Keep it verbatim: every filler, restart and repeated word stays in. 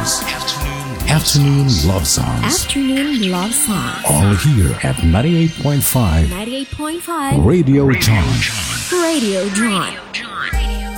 songs. Afternoon love songs. Afternoon love songs. All here at ninety-eight point five. ninety-eight point five. Radio John. Radio John.